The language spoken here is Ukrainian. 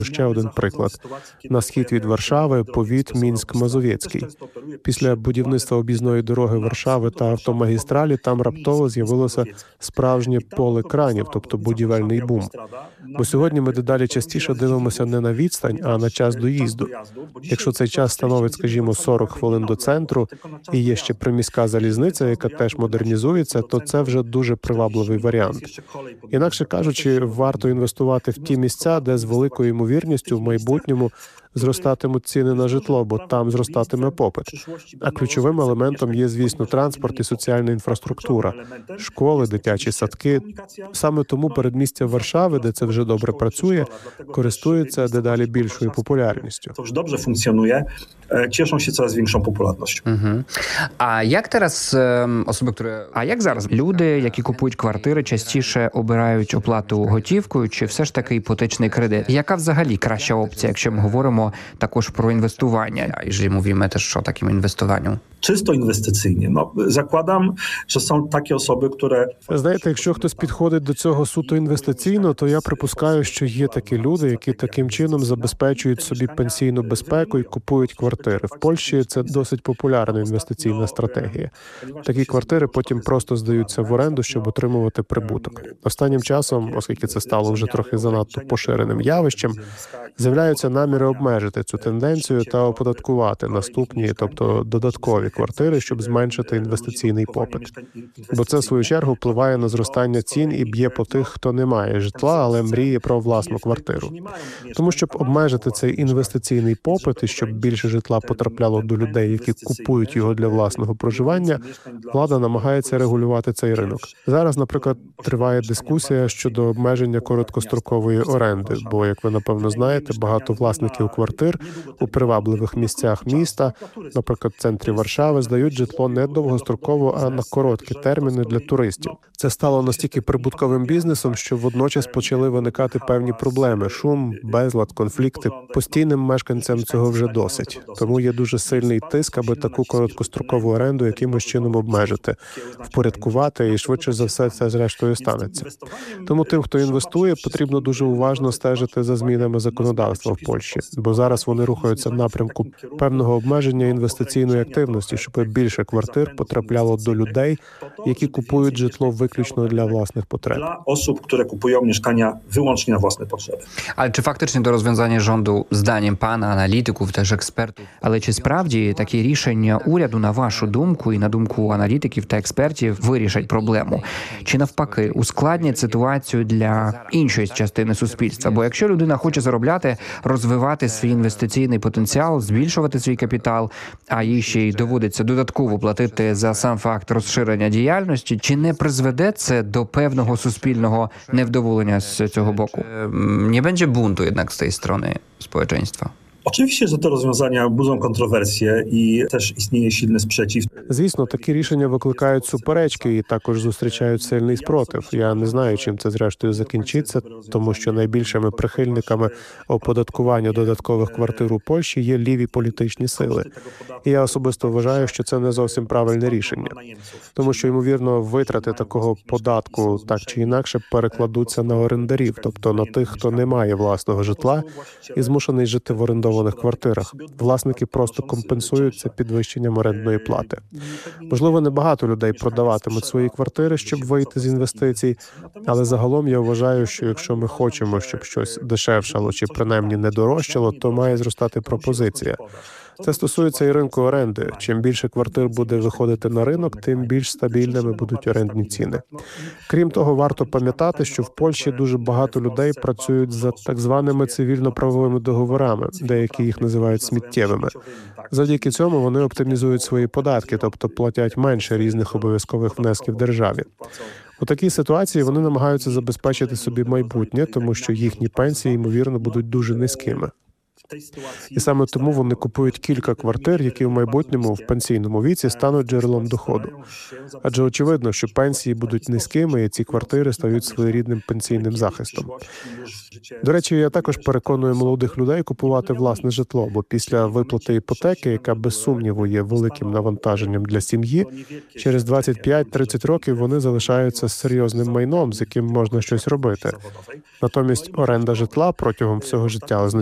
Ще один приклад. На схід від Варшави – повіт Мінськ-Мазовєцький. Після будівництва об'їзної дороги Варшави та автомагістралі там раптово з'явилося справжнє поле кранів, тобто будівельний бум. Бо сьогодні ми дедалі частіше дивимося не на відстань, а на час доїзду. Якщо цей час становить, скажімо, 40 хвилин до центру і є ще приміська залізниця, яка теж модернізується, то це вже дуже привабливий варіант. Інакше кажучи, варто інвестувати в ті місця, де з великою ймовірністю в майбутньому зростатимуть ціни на житло, бо там зростатиме попит. А ключовим елементом є, звісно, транспорт і соціальна інфраструктура, школи, дитячі садки. Саме тому передмістя Варшави, де це вже добре працює, користується дедалі більшою популярністю. To już dobrze funkcjonuje, cieszą się coraz większą popularnością. А як зараз люди, які купують квартири, частіше обирають оплату готівкою чи все ж таки іпотечний кредит? Яка взагалі краща опція, якщо ми говоримо також про інвестування, jeżeli mówimy też o takim inwestowaniu? Czysto inwestycyjnie. Zakładam, że są takie osoby, które... Знаєте, якщо хтось підходить до цього суто інвестиційно, то я припускаю, що є такі люди, які таким чином забезпечують собі пенсійну безпеку і купують квартири. В Польщі це досить популярна інвестиційна стратегія. Такі квартири потім просто здаються в оренду, щоб отримувати прибуток. Останнім часом, оскільки це стало вже трохи занадто поширеним явищем, з'являються наміри обмежити цю тенденцію та оподаткувати наступні, тобто додаткові квартири, щоб зменшити інвестиційний попит. Бо це, в свою чергу, впливає на зростання цін і б'є по тих, хто не має житла, але мріє про власну квартиру. Тому, щоб обмежити цей інвестиційний попит і щоб більше житла потрапляло до людей, які купують його для власного проживання, влада намагається регулювати цей ринок. Зараз, наприклад, триває дискусія щодо обмеження короткострокової оренди, бо, як ви, напевно, знаєте, багато власників квартир у привабливих місцях міста, наприклад, в центрі Варшави, здають житло не довгостроково, а на короткі терміни для туристів. Це стало настільки прибутковим бізнесом, що водночас почали виникати певні проблеми – шум, безлад, конфлікти. Постійним мешканцям цього вже досить. Тому є дуже сильний тиск, аби таку короткострокову оренду якимось чином обмежити, впорядкувати, і швидше за все це зрештою станеться. Тому тим, хто інвестує, потрібно дуже уважно стежити за змінами законодавства в Польщі, бо зараз вони рухаються в напрямку певного обмеження інвестиційної активності, щоб більше квартир потрапляло до людей, які купують житло виключно для власних потреб. Dla osób, które kupują mieszkania wyłącznie na własne potrzeby. Але чи фактично до розв'язання rządu, зданням пана аналітиків та ж експертів? Але чи справді такі рішення уряду, на вашу думку і на думку аналітиків та експертів, вирішать проблему? Чи навпаки ускладнять ситуацію для іншої частини суспільства? Бо якщо людина хоче заробляти, розвивати свій інвестиційний потенціал, збільшувати свій капітал, а їй ще й доводиться додатково платити за сам факт розширення діяльності, чи не призведе це до певного суспільного невдоволення з цього боку? Nie będzie buntu jednak z tej strony społeczeństwa. Oczywiście, że te rozwiązania budzą kontrowersje i też istnieje silny sprzeciw. Звісно, такі рішення викликають суперечки і також зустрічають сильний спротив. Я не знаю, чим це зрештою закінчиться, тому що найбільшими прихильниками оподаткування додаткових квартир у Польщі є ліві політичні сили. І я особисто вважаю, що це не зовсім правильне рішення. Тому що, ймовірно, витрати такого податку так чи інакше перекладуться на орендарів, тобто на тих, хто не має власного житла і змушений жити в орендованих квартирах. Власники просто компенсують це підвищенням орендної плати. Можливо, небагато людей продаватимуть свої квартири, щоб вийти з інвестицій, але загалом я вважаю, що якщо ми хочемо, щоб щось дешевшало чи принаймні не дорожчало, то має зростати пропозиція. Це стосується і ринку оренди. Чим більше квартир буде виходити на ринок, тим більш стабільними будуть орендні ціни. Крім того, варто пам'ятати, що в Польщі дуже багато людей працюють за так званими цивільно-правовими договорами, деякі їх називають сміттєвими. Завдяки цьому вони оптимізують свої податки, тобто платять менше різних обов'язкових внесків державі. У такій ситуації вони намагаються забезпечити собі майбутнє, тому що їхні пенсії, ймовірно, будуть дуже низькими. І саме тому вони купують кілька квартир, які в майбутньому в пенсійному віці стануть джерелом доходу. Адже очевидно, що пенсії будуть низькими, і ці квартири стають своєрідним пенсійним захистом. До речі, я також переконую молодих людей купувати власне житло, бо після виплати іпотеки, яка без сумніву є великим навантаженням для сім'ї, через 25-30 років вони залишаються з серйозним майном, з яким можна щось робити. Натомість оренда житла протягом всього життя